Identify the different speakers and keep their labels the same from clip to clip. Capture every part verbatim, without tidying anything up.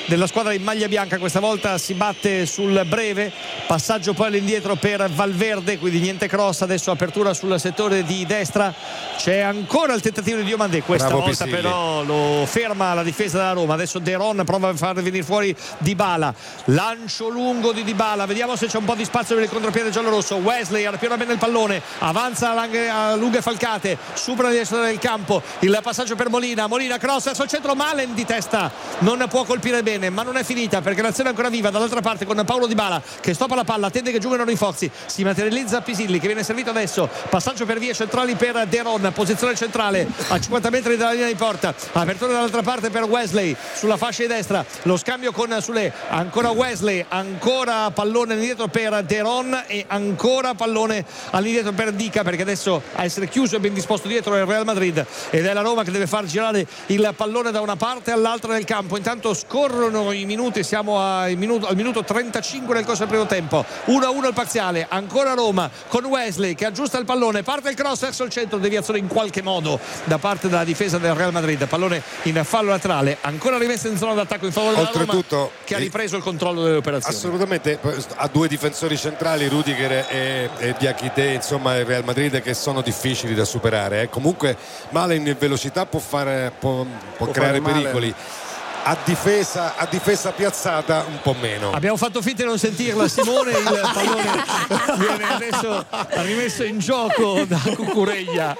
Speaker 1: della squadra in maglia bianca, questa volta si batte sul breve, passaggio poi all'indietro per Valverde, quindi niente cross, adesso apertura sul settore di destra, c'è ancora il tentativo di Diomandé, questa
Speaker 2: Bravo
Speaker 1: volta
Speaker 2: Pisilli.
Speaker 1: però lo ferma la difesa della Roma. Adesso De Ron prova a far venire fuori Dybala, lancio lungo di Dybala, vediamo se c'è un po' di spazio per il contropiede giallorosso. Wesley arpiona bene il pallone, avanza a lunghe falcate, supera di destra del campo, il passaggio per Molina, Molina cross verso il centro, Malen di testa non può colpire bene, ma non è finita perché l'azione è ancora viva dall'altra parte con Paulo Dybala che stoppa la palla, attende che giungano i Rinforzi, si materializza Pisilli che viene servito adesso, passaggio per vie centrali per De Ron, posizione centrale a cinquanta metri dalla linea di porta, apertura dall'altra parte per Wesley sulla fascia di destra, lo scambio con Sule, ancora Wesley, ancora pallone all'indietro per De Ron e ancora pallone all'indietro per Dica, perché adesso a essere chiuso e ben disposto dietro è il Real Madrid ed è la Roma che deve far girare il pallone da una parte all'altra del campo. Intanto scorrono i minuti, siamo al minuto, al minuto trentacinque nel corso del primo tempo, uno a uno il parziale, ancora Roma con Wesley che aggiusta il pallone, parte il cross verso il centro, deviazione in qualche modo da parte della difesa del Real Madrid, pallone in fallo laterale, ancora rimessa in zona d'attacco in favore della Roma che ha ripreso il controllo delle operazioni.
Speaker 2: Assolutamente, ha due difensori centrali, Rudiger e, e Diakité, insomma il Real Madrid, che sono difficili da superare, eh. Comunque Malen in velocità può, fare, può, può, può creare pericoli. A difesa, a difesa piazzata un po' meno.
Speaker 1: Abbiamo fatto finta di non sentirla Simone, il pallone viene adesso rimesso in gioco da Cucurella,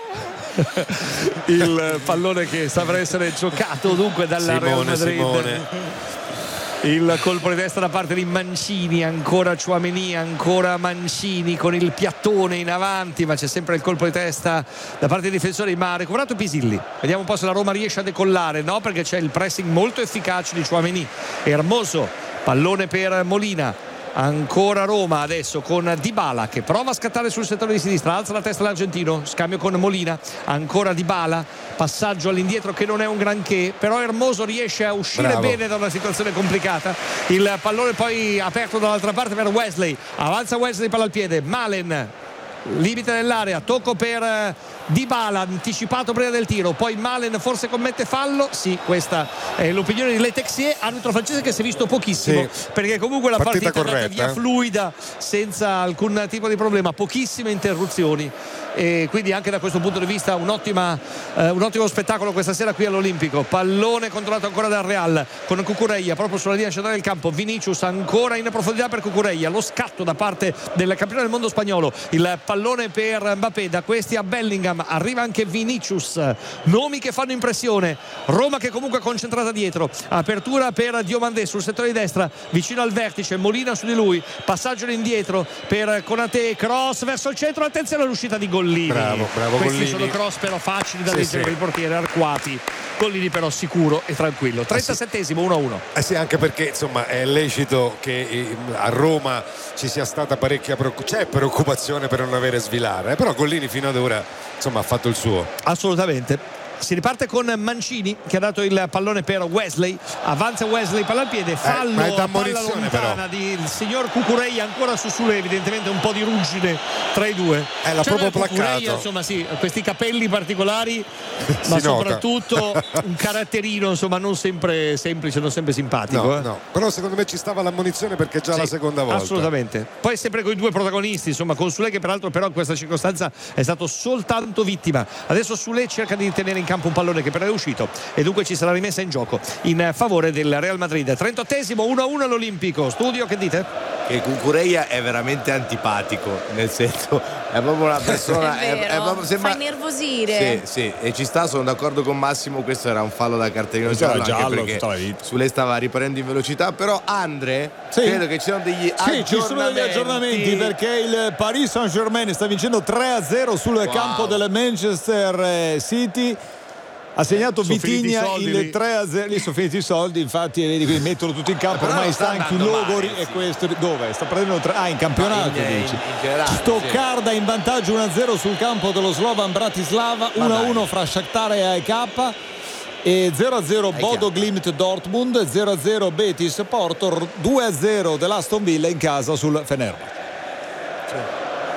Speaker 1: il pallone che sta per essere giocato dunque dalla
Speaker 2: Simone,
Speaker 1: Real Madrid.
Speaker 2: Simone.
Speaker 1: Il colpo di destra da parte di Mancini, ancora Tchouaméni, ancora Mancini con il piattone in avanti, ma c'è sempre il colpo di testa da parte dei difensori, ma ha recuperato Pisilli. Vediamo un po' se la Roma riesce a decollare, no, perché c'è il pressing molto efficace di Tchouaméni. Hermoso, pallone per Molina. Ancora Roma adesso con Dybala che prova a scattare sul settore di sinistra, alza la testa l'argentino, scambio con Molina, ancora Dybala, passaggio all'indietro che non è un granché, però Hermoso riesce a uscire
Speaker 2: Bravo.
Speaker 1: bene da una situazione complicata, il pallone poi aperto dall'altra parte per Wesley, avanza Wesley, palla al piede, Malen limite dell'area, tocco per Dybala anticipato prima del tiro, poi Malen forse commette fallo, sì, questa è l'opinione di Le Texier, arbitro francese che si è visto pochissimo, sì, perché comunque la partita, partita è andata via fluida senza alcun tipo di problema, pochissime interruzioni e quindi anche da questo punto di vista un'ottima, eh, un ottimo spettacolo questa sera qui all'Olimpico. Pallone controllato ancora dal Real con Cucurella proprio sulla linea centrale del campo, Vinicius ancora in profondità per Cucurella, lo scatto da parte del campione del mondo spagnolo, il pallone per Mbappé, da questi a Bellingham, arriva anche Vinicius, nomi che fanno impressione. Roma che comunque è concentrata dietro, apertura per Diomandé sul settore di destra vicino al vertice, Molina su di lui, passaggio indietro per Konaté, cross verso il centro, attenzione all'uscita di Gollini.
Speaker 2: Bravo, bravo
Speaker 1: Questi
Speaker 2: Gollini.
Speaker 1: sono cross però facili da
Speaker 2: sì,
Speaker 1: leggere
Speaker 2: sì.
Speaker 1: per il portiere, Arquati. Gollini però sicuro e tranquillo. trentasettesimo, uno a uno.
Speaker 2: Eh sì, anche perché insomma è lecito che a Roma ci sia stata parecchia preoccupazione, c'è preoccupazione per non avere Svilare, eh? Però Gollini fino ad ora insomma ha fatto il suo.
Speaker 1: Assolutamente. Si riparte con Mancini che ha dato il pallone per Wesley, avanza Wesley, palla al piede, fallo,
Speaker 2: eh, ma è da
Speaker 1: palla
Speaker 2: ammonizione,
Speaker 1: lontana del signor Cucurella, ancora su Sule, evidentemente un po' di ruggine tra i due.
Speaker 2: È l'ha
Speaker 1: cioè,
Speaker 2: proprio
Speaker 1: Cucurella,
Speaker 2: placcato.
Speaker 1: insomma sì, questi capelli particolari ma
Speaker 2: si
Speaker 1: soprattutto un caratterino insomma non sempre semplice, non sempre simpatico.
Speaker 2: No,
Speaker 1: eh.
Speaker 2: no. Però secondo me ci stava l'ammonizione perché è già
Speaker 1: sì,
Speaker 2: la seconda volta.
Speaker 1: Assolutamente. Poi sempre con i due protagonisti, insomma con Sule che peraltro però in questa circostanza è stato soltanto vittima. Adesso Sule cerca di tenere in campo un pallone che però è uscito e dunque ci sarà rimessa in gioco in favore del Real Madrid. trentottesimo, uno a uno all'Olimpico. Studio, che dite?
Speaker 3: Che Cucurella è veramente antipatico, nel senso è proprio una persona
Speaker 4: è vero,
Speaker 3: è, è proprio, sembra...
Speaker 4: fa nervosire.
Speaker 3: Sì, sì, e ci sta, sono d'accordo con Massimo, questo era un fallo da cartellino giallo,
Speaker 5: giallo
Speaker 3: anche perché Sule stava riprendendo in velocità, però Andre sì. credo che ci siano degli
Speaker 5: sì,
Speaker 3: aggiornamenti.
Speaker 5: Ci sono degli aggiornamenti perché il Paris Saint-Germain sta vincendo tre a zero sul wow. campo del Manchester City. Ha segnato
Speaker 1: sono
Speaker 5: Vitinha il
Speaker 1: lì.
Speaker 5: tre a zero, lì sono finiti i soldi, infatti vedi, quindi mettono tutti in campo,
Speaker 3: però
Speaker 5: ormai
Speaker 3: sta
Speaker 5: stanchi Logori
Speaker 3: male,
Speaker 5: e
Speaker 3: sì.
Speaker 5: questo dove? Sta prendendo tre ah in campionato
Speaker 3: in,
Speaker 5: dici.
Speaker 3: in, in generale,
Speaker 5: Stoccarda
Speaker 3: sì.
Speaker 5: in vantaggio uno a zero sul campo dello Slovan Bratislava, uno a uno fra Shakhtar e A E K e zero a zero Bodo Glimt Dortmund, zero a zero Betis Porto, due a zero dell'Aston Villa in casa sul Fenerbahce.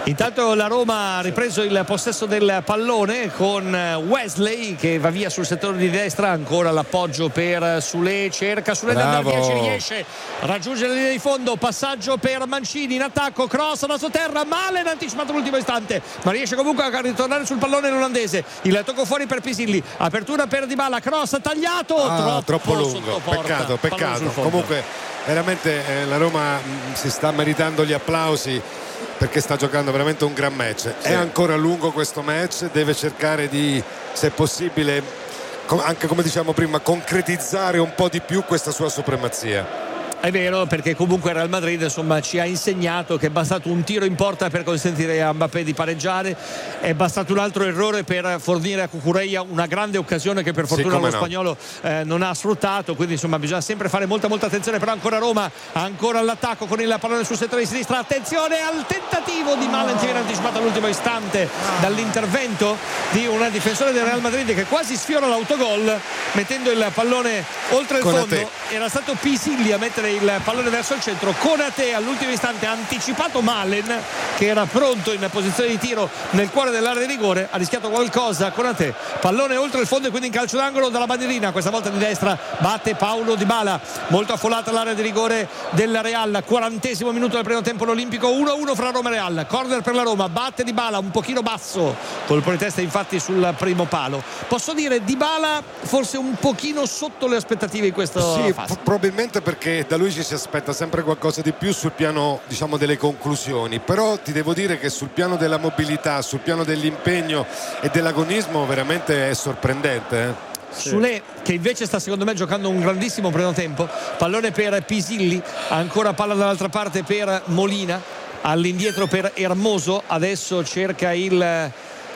Speaker 1: Intanto la Roma ha ripreso il possesso del pallone con Wesley che va via sul settore di destra, ancora l'appoggio per Sule, cerca Sule da andare via, ci riesce, raggiunge la linea di fondo, passaggio per Mancini in attacco, cross da sotterra, Malen anticipato l'ultimo istante ma riesce comunque a ritornare sul pallone l'olandese, il tocco fuori per Pisilli, apertura per Dybala, cross tagliato,
Speaker 2: ah,
Speaker 1: troppo,
Speaker 2: troppo lungo, peccato, peccato. Comunque veramente eh, la Roma mh, si sta meritando gli applausi perché sta giocando veramente un gran match. Sì. È ancora lungo questo match, deve cercare di, se possibile, com- anche come diciamo prima, concretizzare un po' di più questa sua supremazia.
Speaker 1: È vero, perché comunque il Real Madrid insomma ci ha insegnato che è bastato un tiro in porta per consentire a Mbappé di pareggiare, è bastato un altro errore per fornire a Cucurella una grande occasione che per fortuna sì, lo no. spagnolo eh, non ha sfruttato, quindi insomma bisogna sempre fare molta molta attenzione. Però ancora Roma, ancora all'attacco con il pallone sul settore di sinistra, attenzione al tentativo di Malen che viene anticipato all'ultimo istante dall'intervento di un difensore del Real Madrid che quasi sfiora l'autogol mettendo il pallone oltre il
Speaker 2: Konate.
Speaker 1: fondo. Era stato Pisilli a mettere il pallone verso il centro, Konate all'ultimo istante ha anticipato Malen che era pronto in posizione di tiro nel cuore dell'area di rigore, ha rischiato qualcosa Konate, pallone oltre il fondo e quindi in calcio d'angolo dalla bandierina, questa volta di destra batte Paulo Dybala, molto affollata l'area di rigore del Real, quarantesimo minuto del primo tempo l'Olimpico, uno a uno fra Roma e Real, corner per la Roma, batte Dybala un pochino basso, colpo di testa infatti sul primo palo. Posso dire Dybala forse un pochino sotto le aspettative in questa
Speaker 2: sì,
Speaker 1: fase?
Speaker 2: P- probabilmente perché da lui ci si aspetta sempre qualcosa di più sul piano diciamo delle conclusioni, però ti devo dire che sul piano della mobilità, sul piano dell'impegno e dell'agonismo veramente è sorprendente, eh?
Speaker 1: Sì. Sule che invece sta secondo me giocando un grandissimo primo tempo, pallone per Pisilli, ancora palla dall'altra parte per Molina, all'indietro per Hermoso, adesso cerca il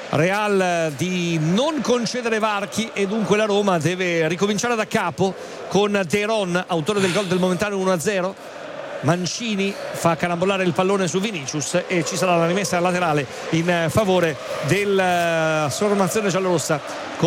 Speaker 1: Real di non concedere varchi e dunque la Roma deve ricominciare da capo con De Ron, autore del gol del momentaneo uno a zero. Mancini fa carambolare il pallone su Vinicius e ci sarà la rimessa laterale in favore della formazione giallorossa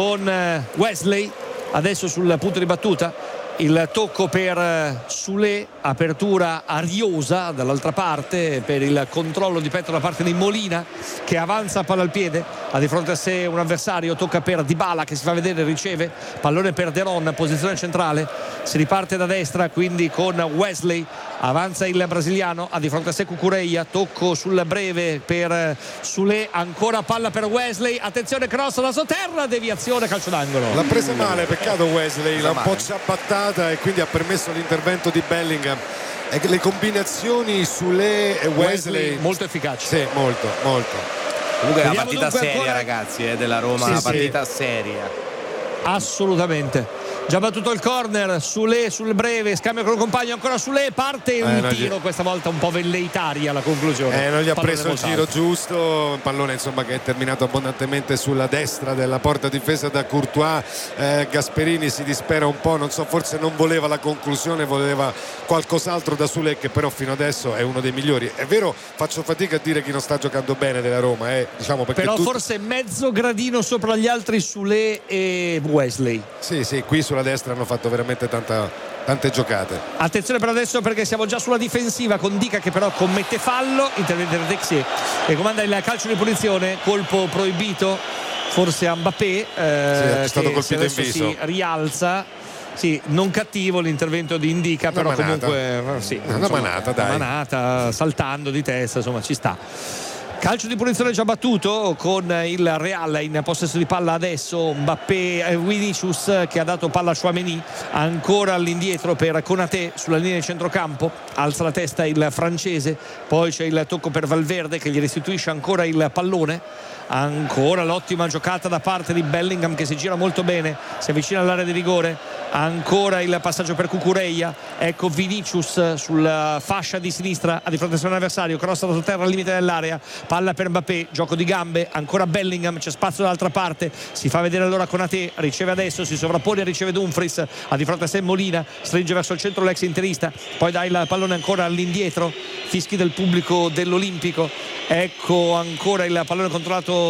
Speaker 1: con Wesley adesso sul punto di battuta. Il tocco per Sule, apertura ariosa dall'altra parte per il controllo di petto da parte di Molina che avanza palla al piede, ha di fronte a sé un avversario, tocca per Dybala che si fa vedere, riceve, pallone per De Ron, posizione centrale, si riparte da destra quindi con Wesley, avanza il brasiliano, ha di fronte a sé Cucurella, tocco sul breve per Sule, ancora palla per Wesley, attenzione cross da sotterra, deviazione, calcio d'angolo.
Speaker 2: L'ha presa male, peccato Wesley, l'ha un po' ciabattata e quindi ha permesso l'intervento di Bellingham e le combinazioni Sule e Wesley,
Speaker 1: Wesley molto efficaci.
Speaker 2: Sì, molto, molto.
Speaker 3: Comunque è una
Speaker 1: Vediamo
Speaker 3: partita seria
Speaker 1: ancora...
Speaker 3: ragazzi eh, della Roma,
Speaker 1: sì,
Speaker 3: una
Speaker 1: sì.
Speaker 3: partita seria.
Speaker 1: Assolutamente. Già battuto il corner, Sule sul breve, scambio con il compagno, ancora Sule, parte
Speaker 2: eh,
Speaker 1: un tiro
Speaker 2: gli...
Speaker 1: questa volta un po' velleitaria alla conclusione.
Speaker 2: Eh, non gli ha
Speaker 1: pallone
Speaker 2: preso il
Speaker 1: voltato.
Speaker 2: giro giusto, un pallone insomma che è terminato abbondantemente sulla destra della porta difesa da Courtois. eh, Gasperini si dispera un po', non so, forse non voleva la conclusione, voleva qualcos'altro da Sule che però fino adesso è uno dei migliori. È vero, faccio fatica a dire chi non sta giocando bene della Roma, eh, diciamo perché
Speaker 1: però
Speaker 2: tutti...
Speaker 1: forse mezzo gradino sopra gli altri Sule e Wesley.
Speaker 2: Sì, sì, qui sulla destra hanno fatto veramente tanta, tante giocate.
Speaker 1: Attenzione per adesso perché siamo già sulla difensiva con Dica che però commette fallo, intervento del Texier e comanda il calcio di punizione, colpo proibito forse a Mbappé, eh,
Speaker 2: sì, è stato
Speaker 1: che
Speaker 2: colpito in viso.
Speaker 1: si rialza. Sì, non cattivo l'intervento di Indica,
Speaker 2: una
Speaker 1: però
Speaker 2: manata.
Speaker 1: comunque sì,
Speaker 2: una
Speaker 1: insomma,
Speaker 2: manata, dai.
Speaker 1: Una manata, saltando di testa, insomma ci sta. Calcio di punizione già battuto con il Real in possesso di palla adesso, Mbappé, eh, Vinicius che ha dato palla a Chouameni, ancora all'indietro per Konate sulla linea di centrocampo, alza la testa il francese, poi c'è il tocco per Valverde che gli restituisce ancora il pallone, ancora l'ottima giocata da parte di Bellingham che si gira molto bene, si avvicina all'area di rigore, ancora il passaggio per Cucurella, ecco Vinicius sulla fascia di sinistra a di fronte a un avversario, cross da sotterra al limite dell'area, palla per Mbappé, gioco di gambe, ancora Bellingham, c'è spazio dall'altra parte, si fa vedere allora Konate, riceve adesso, si sovrappone e riceve Dumfries, a di fronte a sé Molina, stringe verso il centro l'ex interista, poi dà il pallone ancora all'indietro, fischi del pubblico dell'Olimpico, ecco ancora il pallone controllato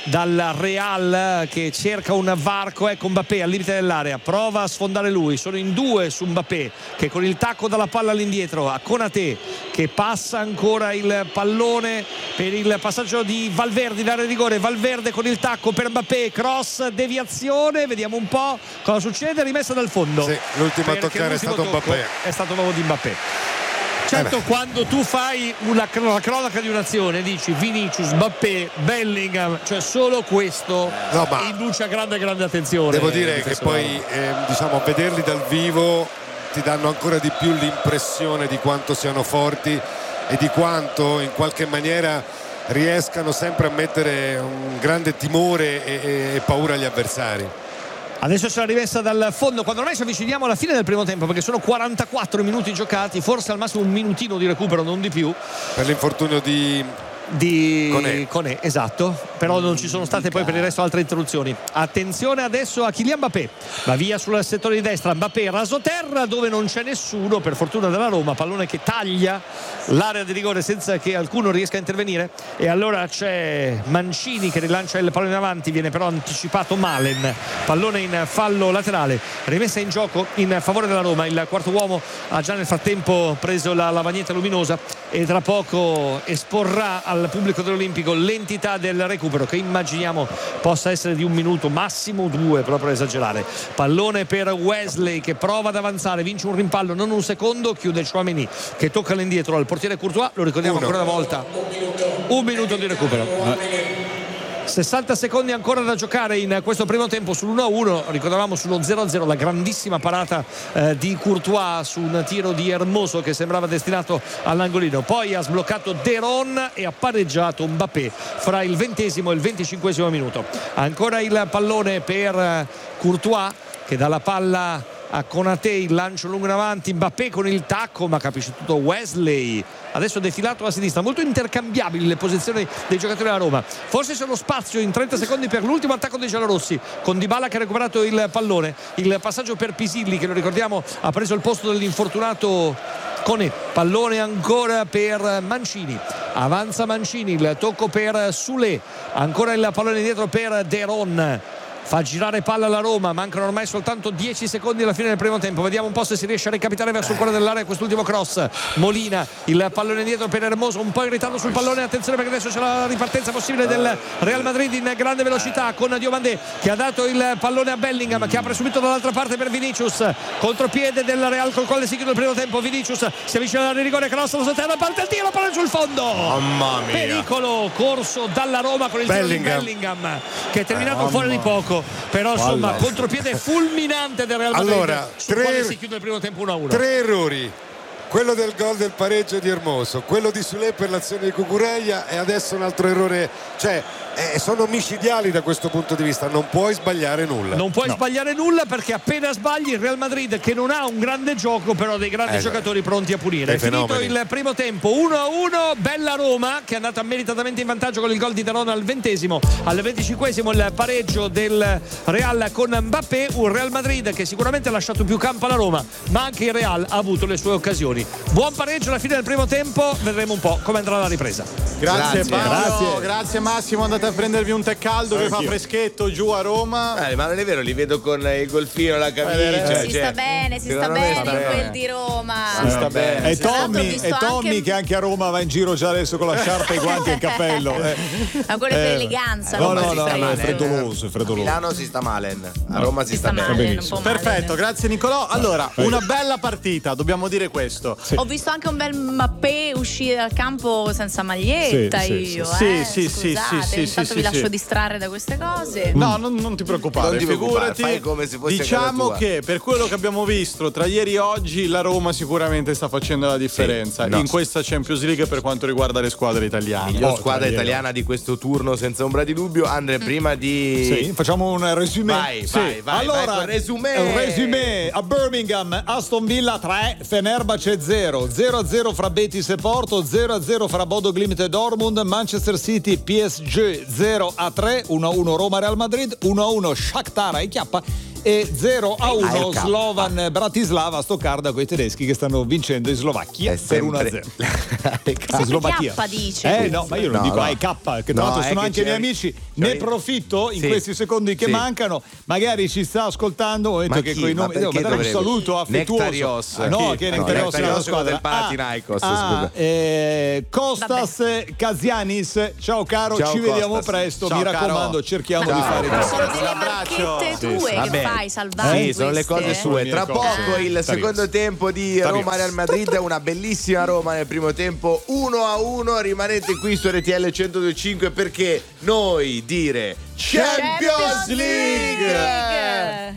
Speaker 1: dal Real che cerca un varco. Ecco Mbappé al limite dell'area, prova a sfondare lui, sono in due su Mbappé che con il tacco dalla palla all'indietro a Konaté che passa ancora il pallone per il passaggio di Valverde in area di rigore. Valverde con il tacco per Mbappé, cross, deviazione, vediamo un po' cosa succede, rimessa dal fondo.
Speaker 2: Sì, l'ultimo a toccare è stato Mbappé.
Speaker 1: È stato nuovo di Mbappé. Certo, eh quando tu fai una, una cronaca di un'azione dici Vinicius, Mbappé, Bellingham, cioè solo questo
Speaker 2: no, ma
Speaker 1: induce a grande grande attenzione.
Speaker 2: Devo dire che poi eh, diciamo vederli dal vivo ti danno ancora di più l'impressione di quanto siano forti e di quanto in qualche maniera riescano sempre a mettere un grande timore e, e paura agli avversari.
Speaker 1: Adesso c'è la rimessa dal fondo quando ormai ci avviciniamo alla fine del primo tempo, perché sono quarantaquattro minuti giocati, forse al massimo un minutino di recupero, non di più,
Speaker 2: per l'infortunio di
Speaker 1: di
Speaker 2: Koné.
Speaker 1: Koné, esatto, però non ci sono state poi per il resto altre interruzioni. Attenzione adesso a Kylian Mbappé, va via sul settore di destra, Mbappé rasoterra dove non c'è nessuno, per fortuna della Roma, pallone che taglia l'area di rigore senza che alcuno riesca a intervenire, e allora c'è Mancini che rilancia il pallone in avanti, viene però anticipato Malen, pallone in fallo laterale, rimessa in gioco in favore della Roma. Il quarto uomo ha già nel frattempo preso la lavagnetta luminosa e tra poco esporrà al pubblico dell'Olimpico l'entità del recupero, che immaginiamo possa essere di un minuto, massimo due, proprio a esagerare. Pallone per Wesley che prova ad avanzare, vince un rimpallo, non un secondo, chiude Tchouaméni che tocca all'indietro al portiere Courtois, lo ricordiamo
Speaker 2: Uno.
Speaker 1: ancora una volta, un minuto di recupero. sessanta secondi ancora da giocare in questo primo tempo sull'uno a uno. Ricordavamo sullo zero a zero la grandissima parata eh, di Courtois su un tiro di Hermoso che sembrava destinato all'angolino, poi ha sbloccato De Ron e ha pareggiato Mbappé fra il ventesimo e il venticinquesimo minuto. Ancora il pallone per eh, Courtois che dà la palla a Konaté, il lancio lungo in avanti, Mbappé con il tacco, ma capisce tutto Wesley, adesso defilato a sinistra, molto intercambiabili le posizioni dei giocatori della Roma. Forse c'è lo spazio in trenta secondi per l'ultimo attacco dei giallorossi, con Dybala che ha recuperato il pallone, il passaggio per Pisilli che lo ricordiamo ha preso il posto dell'infortunato Koné, pallone ancora per Mancini, avanza Mancini, il tocco per Soulé, ancora il pallone dietro per De Ron, fa girare palla alla Roma, mancano ormai soltanto dieci secondi alla fine del primo tempo, vediamo un po' se si riesce a recapitare verso il cuore dell'area quest'ultimo cross. Molina, il pallone indietro per Hermoso, un po' in ritardo sul pallone, attenzione perché adesso c'è la ripartenza possibile del Real Madrid in grande velocità con Diomandé che ha dato il pallone a Bellingham che apre subito dall'altra parte per Vinicius, contropiede del Real col quale si chiude il primo tempo. Vinicius si avvicina alla rigore, cross alla terra, parte il tiro, palla sul fondo,
Speaker 3: mamma mia,
Speaker 1: pericolo corso dalla Roma con il
Speaker 2: Bellingham.
Speaker 1: tiro di Bellingham che è terminato
Speaker 5: Eh,
Speaker 1: fuori di poco, però insomma
Speaker 5: Palla.
Speaker 1: contropiede fulminante del Real Madrid,
Speaker 2: Allora,
Speaker 1: sul
Speaker 2: tre-
Speaker 1: quale si chiude il primo tempo uno a uno.
Speaker 2: Tre errori, quello del gol del pareggio di Hermoso, quello di Soulé per l'azione di Cucurella e adesso un altro errore, cioè eh, sono micidiali da questo punto di vista, non puoi sbagliare nulla.
Speaker 1: Non puoi
Speaker 5: No.
Speaker 1: sbagliare nulla perché appena sbagli il Real Madrid, che non ha un grande gioco però dei grandi
Speaker 2: Eh,
Speaker 1: giocatori pronti a punire.
Speaker 2: dei
Speaker 1: È finito
Speaker 2: fenomeni.
Speaker 1: il primo tempo uno a uno, bella Roma che è andata meritatamente in vantaggio con il gol di De Ron al ventesimo, al venticinquesimo il pareggio del Real con Mbappé, un Real Madrid che sicuramente ha lasciato più campo alla Roma, ma anche il Real ha avuto le sue occasioni. Buon pareggio alla fine del primo tempo, vedremo un po' come andrà la ripresa.
Speaker 4: Grazie,
Speaker 3: Grazie.
Speaker 4: Paolo,
Speaker 5: Grazie.
Speaker 4: grazie Massimo, andate a prendervi un tè caldo che fa
Speaker 5: Anch'io.
Speaker 4: freschetto giù a Roma.
Speaker 3: Eh, ma non è vero, li vedo con il golfino, la camicia.
Speaker 4: Eh,
Speaker 6: Si
Speaker 3: cioè,
Speaker 6: sta bene, si sta
Speaker 3: secondo me
Speaker 6: bene
Speaker 3: sta
Speaker 6: in
Speaker 3: bene.
Speaker 6: quel di Roma.
Speaker 3: Si sta bene.
Speaker 5: E
Speaker 6: Tra l'altro ho
Speaker 5: Tommy,
Speaker 6: visto
Speaker 5: e Tommy
Speaker 6: anche-
Speaker 5: che anche a Roma va in giro già adesso con la sciarpa, i guanti e il cappello. eh.
Speaker 6: Ma quello è per eleganza.
Speaker 5: No,
Speaker 6: non
Speaker 5: no,
Speaker 6: per
Speaker 5: no, no, è
Speaker 6: freddo.
Speaker 5: freddoloso, è
Speaker 3: A
Speaker 5: freddoloso.
Speaker 3: Milano si sta male, a Roma si,
Speaker 6: Si
Speaker 3: sta,
Speaker 6: sta
Speaker 3: bene.
Speaker 6: male, un
Speaker 5: benissimo.
Speaker 6: po' male.
Speaker 4: Perfetto, grazie Nicolò. Allora, una bella partita, dobbiamo dire questo.
Speaker 6: Ho visto anche un bel Mbappé uscire dal campo senza maglietta
Speaker 5: Sì, sì,
Speaker 6: io,
Speaker 4: sì.
Speaker 6: eh.
Speaker 4: Sì, sì, sì,
Speaker 6: Scusate,
Speaker 4: sì, sì,
Speaker 6: intanto
Speaker 4: sì,
Speaker 6: vi
Speaker 4: sì.
Speaker 6: lascio distrarre da queste cose.
Speaker 4: No, non, non ti preoccupare,
Speaker 3: Non ti preoccupare,
Speaker 4: figurati.
Speaker 3: fai come se fosse
Speaker 4: diciamo
Speaker 3: casa tua.
Speaker 4: che per quello che abbiamo visto tra ieri e oggi la Roma sicuramente sta facendo la differenza
Speaker 3: Sì, no.
Speaker 4: in questa Champions League per quanto riguarda le squadre italiane.
Speaker 3: Miglior
Speaker 4: Oh,
Speaker 3: squadra
Speaker 4: tra ieri e
Speaker 3: italiana di questo turno senza ombra di dubbio. Andre, prima di
Speaker 5: Sì, facciamo un resumé.
Speaker 3: Vai,
Speaker 5: Sì.
Speaker 3: vai, vai,
Speaker 5: allora,
Speaker 3: vai col resumé.
Speaker 5: un resumé. A Birmingham, Aston Villa tre, Fenerbahce zero, zero a zero fra Betis e Porto, zero a zero fra Bodo Glimt e Dortmund, Manchester City P S G zero a tre, uno a uno Roma Real Madrid, uno a uno Shakhtar e Chiappa e zero a uno
Speaker 3: A K.
Speaker 5: Slovan Bratislava, Stoccarda con i tedeschi che stanno vincendo in Slovacchia
Speaker 3: È
Speaker 5: per uno a
Speaker 3: sempre-
Speaker 5: zero. Slovacchia.
Speaker 6: K dici.
Speaker 5: Eh no, ma io non
Speaker 3: No,
Speaker 5: dico
Speaker 3: no.
Speaker 5: A E K, che tra
Speaker 3: No,
Speaker 5: l'altro
Speaker 3: è
Speaker 5: sono
Speaker 3: che
Speaker 5: anche i miei
Speaker 3: c'è-
Speaker 5: amici.
Speaker 3: c'è-
Speaker 5: Ne approfitto in
Speaker 3: Sì.
Speaker 5: questi secondi che
Speaker 3: Sì.
Speaker 5: mancano, magari ci sta ascoltando, ho detto
Speaker 3: Ma
Speaker 5: che
Speaker 3: chi?
Speaker 5: con i
Speaker 3: Ma
Speaker 5: nomi devo
Speaker 3: perché
Speaker 5: dare un
Speaker 3: dovrebbe?
Speaker 5: saluto affettuoso.
Speaker 3: Nectarios.
Speaker 5: Ah, no,
Speaker 3: Chi?
Speaker 5: che è
Speaker 3: No,
Speaker 5: Nectarios della
Speaker 3: Nectarios
Speaker 5: squadra.
Speaker 3: del Panathinaikos,
Speaker 5: Ah,
Speaker 3: scusa.
Speaker 5: eh, Kostas Kazianis, ciao caro,
Speaker 3: Ciao,
Speaker 5: ci vediamo
Speaker 3: Kostas.
Speaker 5: presto,
Speaker 3: Ciao,
Speaker 5: mi
Speaker 3: caro.
Speaker 5: raccomando, cerchiamo
Speaker 3: Ciao.
Speaker 5: di fare
Speaker 3: Ciao.
Speaker 5: questo.
Speaker 6: Sono delle
Speaker 3: Un abbraccio.
Speaker 6: marchette
Speaker 3: Sì,
Speaker 6: tue
Speaker 3: sì.
Speaker 6: che
Speaker 3: Vabbè.
Speaker 6: fai salvare.
Speaker 3: Sì, sono le cose
Speaker 6: queste,
Speaker 3: sue.
Speaker 5: eh.
Speaker 3: Tra
Speaker 5: Mie cose.
Speaker 3: poco il
Speaker 5: Tarios.
Speaker 3: secondo tempo di
Speaker 5: Tarios.
Speaker 3: Roma-Real Madrid, una bellissima Roma nel primo tempo, uno a uno. Rimanete qui su R T L centodue e cinque perché noi dire Champions League!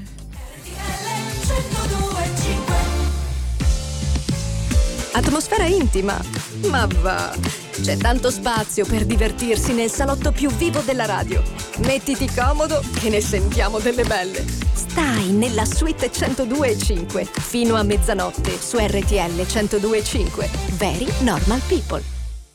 Speaker 7: Atmosfera intima, ma va. C'è tanto spazio per divertirsi nel salotto più vivo della radio. Mettiti comodo che ne sentiamo delle belle. Stai nella suite centodue e cinque fino a mezzanotte su R T L centodue e cinque. Very normal people.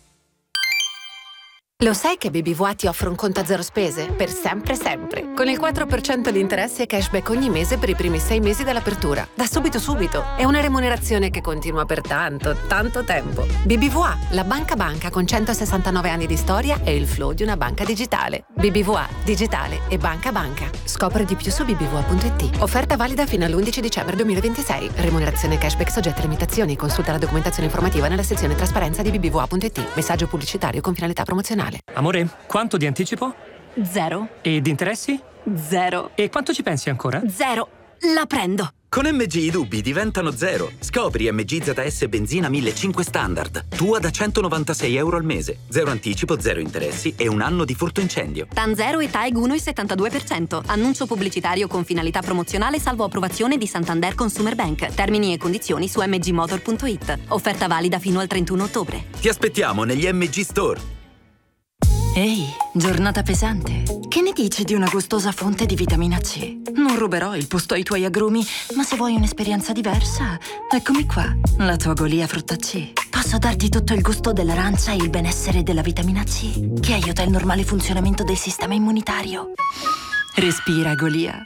Speaker 8: Lo sai che B B V A ti offre un conto a zero spese? Per sempre sempre. Con il quattro per cento di interessi e cashback ogni mese per i primi sei mesi dall'apertura. Da subito subito. È una remunerazione che continua per tanto, tanto tempo. B B V A, la banca banca con centosessantanove anni di storia e il flow di una banca digitale. B B V A, digitale e banca banca. Scopri di più su b b v a punto i t. Offerta valida fino all'undici dicembre duemilaventisei. Remunerazione cashback soggetta a limitazioni. Consulta la documentazione informativa nella sezione trasparenza di b b v a punto i t. Messaggio pubblicitario con finalità promozionale.
Speaker 9: Amore, quanto di anticipo?
Speaker 7: Zero.
Speaker 9: E di interessi?
Speaker 7: Zero.
Speaker 9: E quanto ci pensi ancora?
Speaker 7: Zero. La prendo.
Speaker 10: Con M G i dubbi diventano zero. Scopri M G Z S benzina millecinquecento standard. Tua da centonovantasei euro al mese. Zero anticipo, zero interessi e un anno di furto incendio.
Speaker 7: TAN zero e T A E G uno virgola settantadue per cento. Annuncio pubblicitario con finalità promozionale salvo approvazione di Santander Consumer Bank. Termini e condizioni su m g motor punto i t. Offerta valida fino al trentuno ottobre.
Speaker 10: Ti aspettiamo negli M G Store.
Speaker 11: Ehi, giornata pesante. Che ne dici di una gustosa fonte di vitamina C? Non ruberò il posto ai tuoi agrumi, ma se vuoi un'esperienza diversa, eccomi qua, la tua Golia frutta C. Posso darti tutto il gusto dell'arancia e il benessere della vitamina C, che aiuta il normale funzionamento del sistema immunitario. Respira, Golia.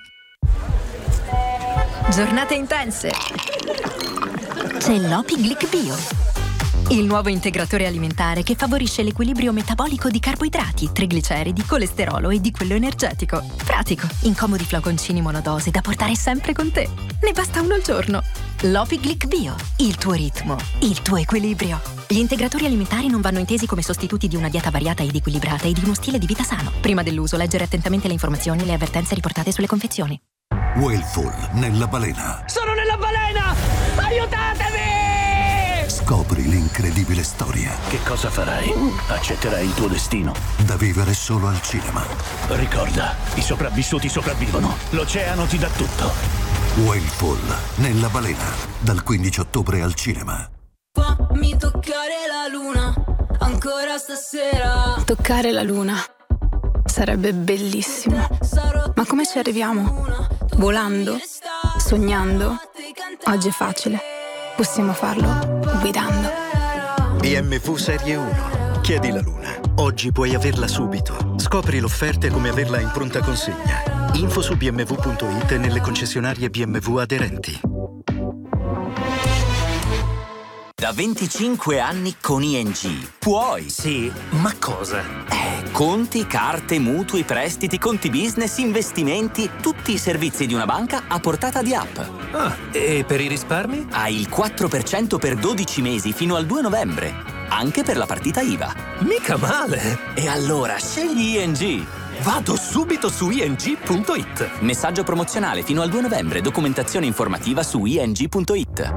Speaker 7: Giornate intense. C'è l'Opi Glic Bio, il nuovo integratore alimentare che favorisce l'equilibrio metabolico di carboidrati, trigliceridi, colesterolo e di quello energetico. Pratico, in comodi flaconcini monodose da portare sempre con te. Ne basta uno al giorno. L'Opi Glic Bio, il tuo ritmo, il tuo equilibrio. Gli integratori alimentari non vanno intesi come sostituti di una dieta variata ed equilibrata e di uno stile di vita sano. Prima dell'uso, leggere attentamente le informazioni e le avvertenze riportate sulle confezioni.
Speaker 12: Whalefall nella balena.
Speaker 13: Sono nella balena! Aiutatemi!
Speaker 12: Scopri l'incredibile storia.
Speaker 14: Che cosa farai? Accetterai il tuo destino.
Speaker 12: Da vivere solo al cinema.
Speaker 14: Ricorda, i sopravvissuti sopravvivono. L'oceano ti dà tutto.
Speaker 12: Whalefall nella balena. Dal quindici ottobre al cinema.
Speaker 15: Fammi toccare la luna, ancora stasera.
Speaker 16: Toccare la luna sarebbe bellissimo. Ma come ci arriviamo? Volando? Sognando? Oggi è facile. Possiamo farlo guidando.
Speaker 17: B M W Serie uno. Chiedi la luna. Oggi puoi averla subito. Scopri l'offerta e come averla in pronta consegna. Info su b m w punto i t e nelle concessionarie B M W aderenti.
Speaker 10: Da venticinque anni con I N G. Puoi.
Speaker 14: Sì, ma cosa?
Speaker 10: Eh, conti, carte, mutui, prestiti, conti business, investimenti, tutti i servizi di una banca a portata di app.
Speaker 14: Ah, e per i risparmi?
Speaker 10: Hai il quattro per cento per dodici mesi fino al due novembre. Anche per la partita I V A.
Speaker 14: Mica male!
Speaker 10: E allora scegli I N G.
Speaker 14: Vado subito su i n g punto i t.
Speaker 10: Messaggio promozionale fino al due novembre. Documentazione informativa su i n g punto i t.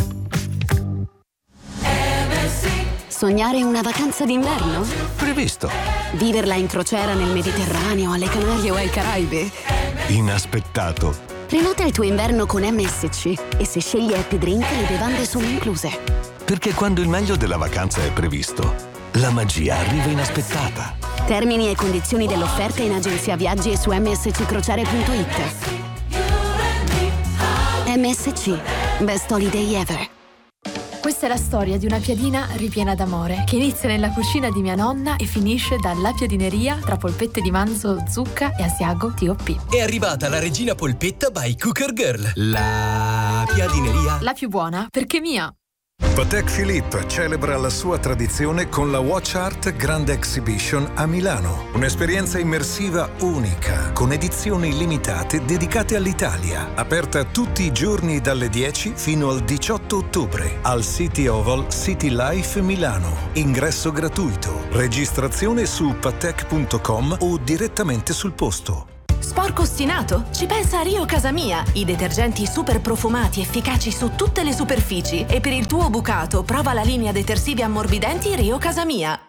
Speaker 7: Sognare una vacanza d'inverno?
Speaker 12: Previsto.
Speaker 7: Viverla in crociera nel Mediterraneo, alle Canarie o ai Caraibi?
Speaker 12: Inaspettato.
Speaker 7: Prenota il tuo inverno con M S C e se scegli Happy Drink le bevande sono incluse.
Speaker 12: Perché quando il meglio della vacanza è previsto, la magia arriva inaspettata.
Speaker 7: Termini e condizioni dell'offerta in agenzia viaggi e su m s c crociere punto i t. M S C. Best Holiday Ever.
Speaker 18: Questa è la storia di una piadina ripiena d'amore che inizia nella cucina di mia nonna e finisce dalla piadineria tra polpette di manzo, zucca e asiago T O P.
Speaker 19: È arrivata la regina polpetta by Cooker Girl. La piadineria.
Speaker 18: La più buona perché mia.
Speaker 20: Patek Philippe celebra la sua tradizione con la Watch Art Grand Exhibition a Milano. Un'esperienza immersiva unica, con edizioni limitate dedicate all'Italia. Aperta tutti i giorni dalle dieci fino al diciotto ottobre al City Oval City Life Milano. Ingresso gratuito. Registrazione su patek punto com o direttamente sul posto.
Speaker 11: Sporco ostinato? Ci pensa Rio Casamia. I detergenti super profumati efficaci su tutte le superfici. E per il tuo bucato prova la linea detersivi ammorbidenti Rio Casamia.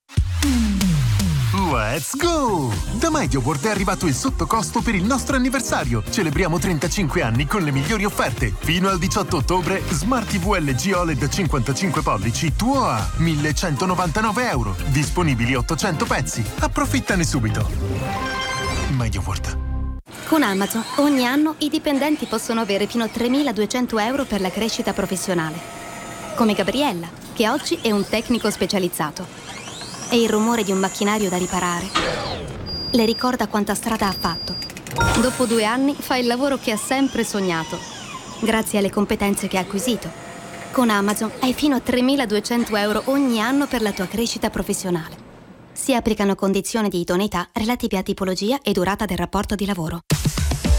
Speaker 21: Let's go! Da MediaWorld è arrivato il sottocosto per il nostro anniversario. Celebriamo trentacinque anni con le migliori offerte. Fino al diciotto ottobre, Smart T V L G O L E D cinquantacinque pollici tuo a millecentonovantanove euro. Disponibili ottocento pezzi. Approfittane subito. MediaWorld.
Speaker 22: Con Amazon ogni anno i dipendenti possono avere fino a tremiladuecento euro per la crescita professionale. Come Gabriella, che oggi è un tecnico specializzato. E il rumore di un macchinario da riparare le ricorda quanta strada ha fatto. Dopo due anni fa il lavoro che ha sempre sognato, grazie alle competenze che ha acquisito. Con Amazon hai fino a tremiladuecento euro ogni anno per la tua crescita professionale. Si applicano condizioni di idoneità relative a tipologia e durata del rapporto di lavoro.